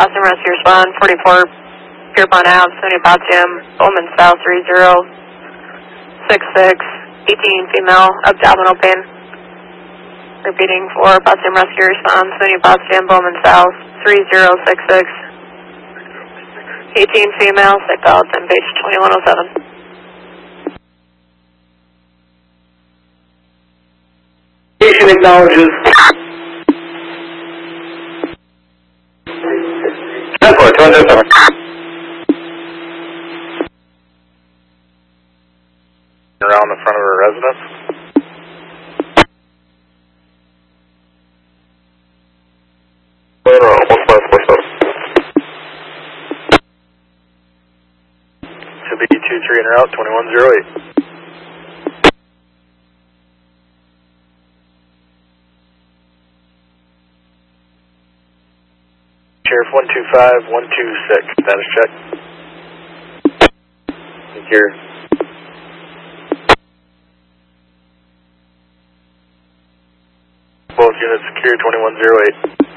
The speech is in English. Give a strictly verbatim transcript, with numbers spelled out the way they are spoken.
Boston Rescue respond, forty-four Pierpont Ave, SUNY Potsdam, Bowman South three zero six six, eighteen female, abdominal pain. Repeating for Potsdam Rescue respond, SUNY Potsdam, Bowman South three zero six six, eighteen female, sick out, and page twenty-one oh seven. Station acknowledges. ten four, two hundred seven. Around the front of her residence. one five four seven. Should be two three en route, twenty-one oh eight. Sheriff one two five, one two six, status check. Thank you. Both units secure, twenty-one oh eight.